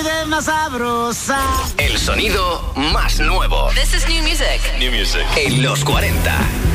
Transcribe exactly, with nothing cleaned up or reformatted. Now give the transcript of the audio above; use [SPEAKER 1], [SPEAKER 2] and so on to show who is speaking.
[SPEAKER 1] pide más sabrosa.
[SPEAKER 2] El sonido más nuevo.
[SPEAKER 3] This is new music.
[SPEAKER 2] New music. En los cuarenta.